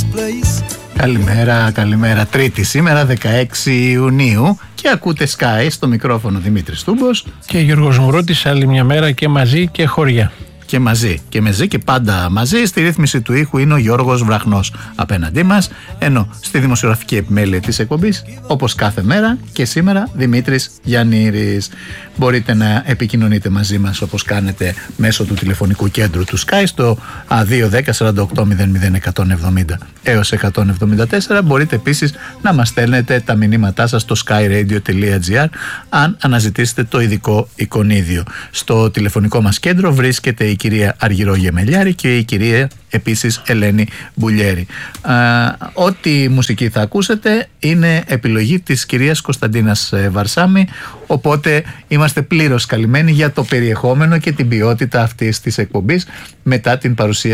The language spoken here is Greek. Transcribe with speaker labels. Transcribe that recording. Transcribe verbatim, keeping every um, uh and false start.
Speaker 1: Καλημέρα, καλημέρα. Τρίτη σήμερα, δεκαέξι Ιουνίου, και ακούτε Sky, στο μικρόφωνο Δημήτρης Τούμπος
Speaker 2: και Γιώργος Μουρώτης. Άλλη μια μέρα και μαζί και χωριά.
Speaker 1: Και μαζί, και μαζί και πάντα μαζί. Στη ρύθμιση του ήχου είναι ο Γιώργος Βραχνός απέναντί μας, ενώ στη δημοσιογραφική επιμέλεια της εκπομπής, όπως κάθε μέρα και σήμερα, Δημήτρης Γιαννήρης. Μπορείτε να επικοινωνείτε μαζί μας όπως κάνετε μέσω του τηλεφωνικού κέντρου του Sky στο δύο ένα μηδέν σαράντα οκτώ μηδέν μηδέν εκατόν εβδομήντα έως εκατόν εβδομήντα τέσσερα. Μπορείτε επίσης να μας στέλνετε τα μηνύματά σας στο skyradio τελεία gr αν αναζητήσετε το ειδικό εικονίδιο. Στο τηλεφωνικό μας κέντρο βρίσκεται η κυρία Αργυρό Γεμελιάρη και η κυρία επίσης Ελένη Μπουλιέρη. Α, ό,τι μουσική θα ακούσετε είναι επιλογή της κυρίας Κωνσταντίνας Βαρσάμη, οπότε είμαστε πλήρως καλυμμένοι για το περιεχόμενο και την ποιότητα αυτής της εκπομπής μετά την παρουσία